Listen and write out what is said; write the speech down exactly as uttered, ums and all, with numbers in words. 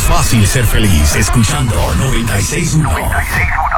fácil ser feliz escuchando noventa y seis punto uno.